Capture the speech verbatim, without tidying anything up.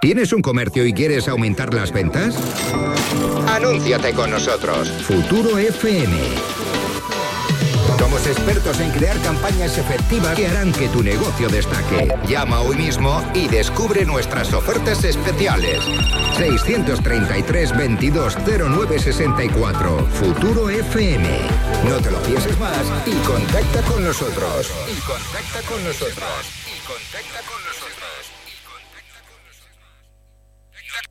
¿Tienes un comercio y quieres aumentar las ventas? Anúnciate con nosotros. Futuro F M. Somos expertos en crear campañas efectivas que harán que tu negocio destaque. Llama hoy mismo y descubre nuestras ofertas especiales. seiscientos treinta y tres, veintidós, cero nueve sesenta y cuatro. Futuro F M. No te lo pienses más y contacta con nosotros. Y contacta con nosotros. Y contacta con nosotros.